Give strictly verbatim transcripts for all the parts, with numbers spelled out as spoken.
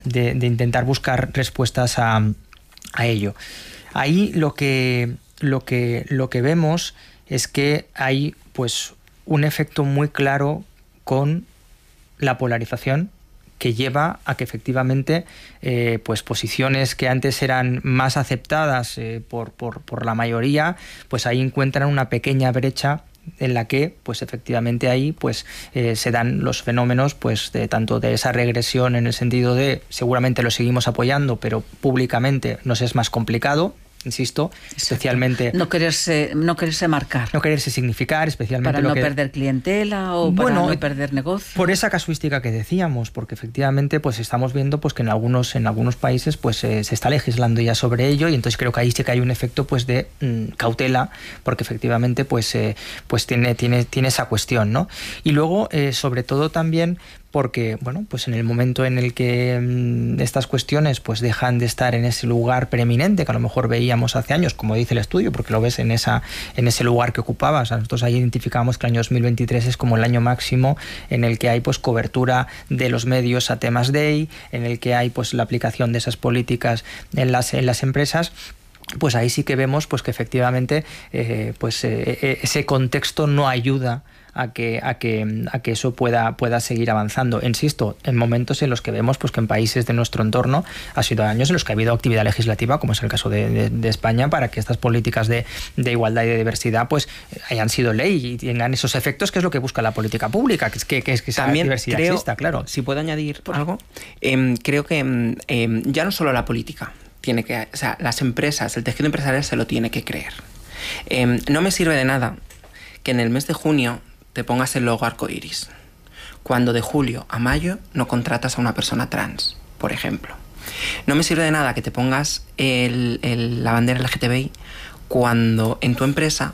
de, de intentar buscar respuestas a, a ello. Ahí lo que, lo que, lo que vemos es que hay pues un efecto muy claro con la polarización que lleva a que efectivamente eh, pues posiciones que antes eran más aceptadas eh, por, por, por la mayoría, pues ahí encuentran una pequeña brecha en la que pues efectivamente ahí pues eh, se dan los fenómenos pues de tanto de esa regresión en el sentido de seguramente lo seguimos apoyando, pero públicamente nos es más complicado. Insisto, exacto. Especialmente... No quererse, no quererse marcar. No quererse significar, especialmente... Para lo no que, perder clientela o bueno, para no perder negocio. Por esa casuística que decíamos, porque efectivamente pues estamos viendo pues que en algunos, en algunos países pues eh, se está legislando ya sobre ello, y entonces creo que ahí sí que hay un efecto pues de mmm, cautela, porque efectivamente pues, eh, pues tiene, tiene, tiene esa cuestión, ¿no? Y luego, eh, sobre todo también... porque, bueno, pues en el momento en el que mmm, estas cuestiones pues dejan de estar en ese lugar preeminente que a lo mejor veíamos hace años, como dice el estudio, porque lo ves en esa en ese lugar que ocupaba. O sea, nosotros ahí identificamos que el año dos mil veintitrés es como el año máximo en el que hay pues cobertura de los medios a temas de ahí, en el que hay pues la aplicación de esas políticas en las, en las empresas. Pues ahí sí que vemos pues que efectivamente eh, pues eh, ese contexto no ayuda a que, a que, a que eso pueda, pueda seguir avanzando. Insisto, en momentos en los que vemos pues, que en países de nuestro entorno ha sido años en los que ha habido actividad legislativa, como es el caso de, de, de España, para que estas políticas de, de igualdad y de diversidad pues hayan sido ley y tengan esos efectos, que es lo que busca la política pública, que es que, que, es que esa También diversidad creo, exista, claro. Si puedo añadir Por... algo, eh, creo que eh, ya no solo la política tiene que, o sea, las empresas, el tejido empresarial se lo tiene que creer. Eh, no me sirve de nada que en el mes de junio te pongas el logo arcoiris, cuando de julio a mayo no contratas a una persona trans, por ejemplo. No me sirve de nada que te pongas el, el, la bandera L G T B I cuando en tu empresa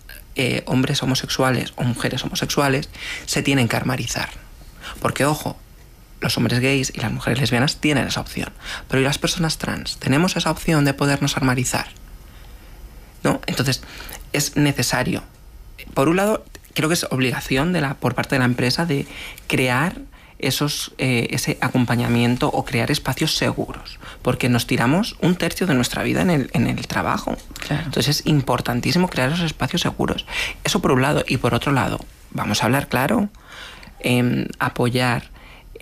eh, hombres homosexuales o mujeres homosexuales se tienen que armarizar. Porque, ojo, los hombres gays y las mujeres lesbianas tienen esa opción, pero ¿y las personas trans? ¿Tenemos esa opción de podernos armarizar? ¿No? Entonces, es necesario. Por un lado, creo que es obligación de la, por parte de la empresa de crear esos, eh, ese acompañamiento o crear espacios seguros, porque nos tiramos un tercio de nuestra vida en el, en el trabajo. Claro. Entonces es importantísimo crear esos espacios seguros. Eso por un lado. Y por otro lado, vamos a hablar claro, eh, apoyar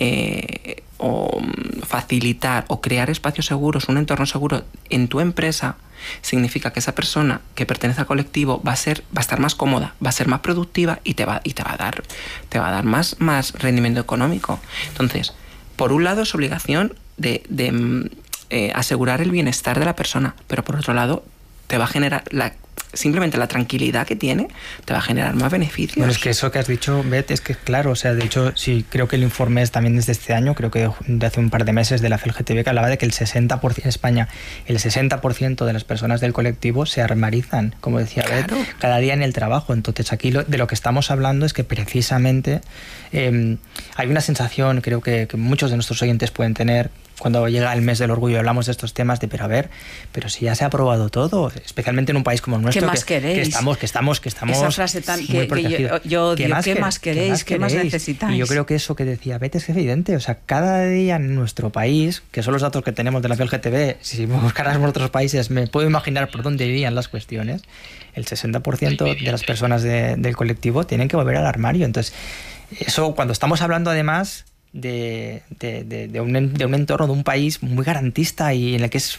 eh, o facilitar o crear espacios seguros, un entorno seguro en tu empresa, significa que esa persona que pertenece al colectivo va a ser, va a estar más cómoda, va a ser más productiva y te va, y te va a dar, te va a dar más, más rendimiento económico. Entonces, por un lado es obligación de, de eh, asegurar el bienestar de la persona, pero por otro lado te va a generar la simplemente la tranquilidad que tiene te va a generar más beneficios. Bueno, es que eso que has dicho, Beth, es que claro, o sea, de hecho, sí, creo que el informe es también desde este año, creo que de hace un par de meses de la L G T B, que hablaba de que el sesenta por ciento en España, el sesenta por ciento de las personas del colectivo se armarizan, como decía claro. Beth, cada día en el trabajo. Entonces aquí lo, de lo que estamos hablando es que precisamente eh, hay una sensación, creo que, que muchos de nuestros oyentes pueden tener, cuando llega el mes del orgullo y hablamos de estos temas, de pero a ver, pero si ya se ha aprobado todo, especialmente en un país como el nuestro, ¿qué más que, queréis? que estamos, que estamos, que estamos esa frase tan muy que, protegidos. Que yo, yo ¿Qué, digo, más, ¿qué que, más queréis? ¿Qué más, ¿qué más necesitáis? Y yo creo que eso que decía Beth es evidente, o sea, cada día en nuestro país, que son los datos que tenemos de la L G T B, si buscáramos otros países, me puedo imaginar por dónde irían las cuestiones. El sesenta por ciento de las personas de, del colectivo tienen que volver al armario. Entonces, eso cuando estamos hablando además De, de, de, de, un, de un entorno, de un país muy garantista y en el que es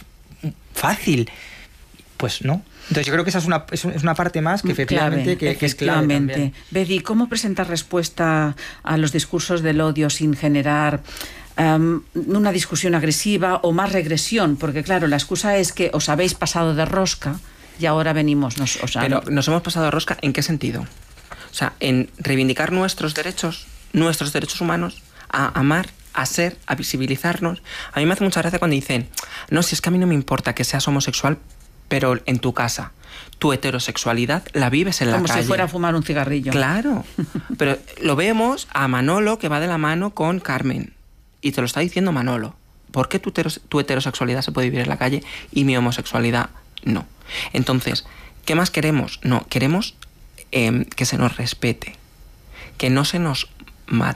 fácil, pues no. Entonces yo creo que esa es una, es una parte más que efectivamente, clave, que, que es clave también. Bedi, ¿cómo presentar respuesta a los discursos del odio sin generar um, una discusión agresiva o más regresión? Porque claro, la excusa es que os habéis pasado de rosca y ahora venimos... Nos, o sea, Pero nos hemos pasado de rosca, ¿en qué sentido? O sea, en reivindicar nuestros derechos, nuestros derechos humanos, a amar, a ser, a visibilizarnos. A mí me hace mucha gracia cuando dicen, no, si es que a mí no me importa que seas homosexual, pero en tu casa, tu heterosexualidad la vives en la calle. Como si fuera a fumar un cigarrillo. Claro, pero lo vemos a Manolo que va de la mano con Carmen y te lo está diciendo Manolo. ¿Por qué tu, heteros, tu heterosexualidad se puede vivir en la calle y mi homosexualidad no? Entonces, ¿qué más queremos? No, queremos eh, que se nos respete, que no se nos mate,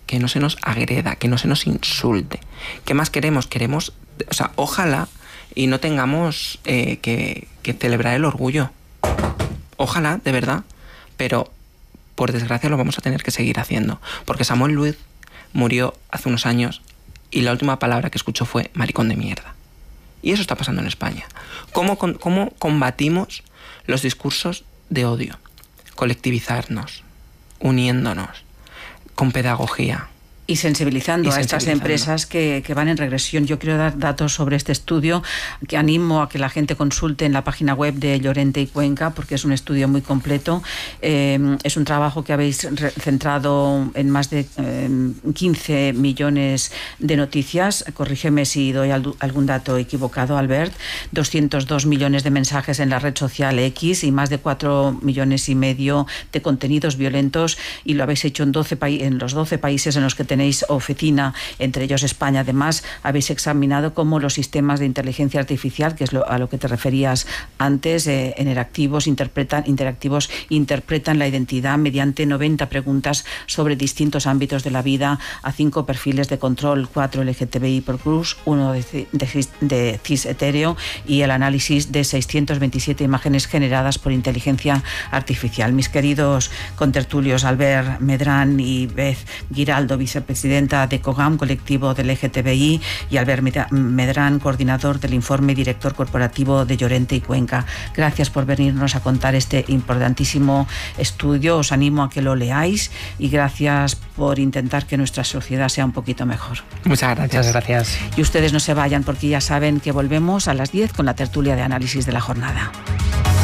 que no se nos agreda, que no se nos insulte. ¿Qué más queremos? Queremos, o sea, ojalá y no tengamos eh, que, que celebrar el orgullo. Ojalá, de verdad, pero por desgracia lo vamos a tener que seguir haciendo, porque Samuel Luis murió hace unos años y la última palabra que escuchó fue maricón de mierda. Y eso está pasando en España. ¿Cómo, cómo combatimos los discursos de odio? Colectivizarnos, uniéndonos, con pedagogía. Y sensibilizando, y a estas sensibilizando. empresas que, que van en regresión. Yo quiero dar datos sobre este estudio, que animo a que la gente consulte en la página web de Llorente y Cuenca, porque es un estudio muy completo. Eh, es un trabajo que habéis centrado en más de eh, quince millones de noticias. Corrígeme si doy algún dato equivocado, Albert. doscientos dos millones de mensajes en la red social X y más de cuatro millones y medio de contenidos violentos, y lo habéis hecho en, doce en los doce países en los que tenéis tenéis oficina, entre ellos España. Además, habéis examinado cómo los sistemas de inteligencia artificial, que es lo, a lo que te referías antes, eh, interactivos, interpretan, interactivos interpretan la identidad mediante noventa preguntas sobre distintos ámbitos de la vida a cinco perfiles de control, cuatro L G T B I por cruz, uno de, de, de cis hetéreo, y el análisis de seiscientas veintisiete imágenes generadas por inteligencia artificial. Mis queridos contertulios Albert Medrán y Beth Giraldo, vicepresidenta de COGAM, colectivo del L G T B I, y Albert Medrán, coordinador del informe y director corporativo de Llorente y Cuenca. Gracias por venirnos a contar este importantísimo estudio. Os animo a que lo leáis y gracias por intentar que nuestra sociedad sea un poquito mejor. Muchas gracias. Muchas gracias. Y ustedes no se vayan, porque ya saben que volvemos a las diez con la tertulia de análisis de la jornada.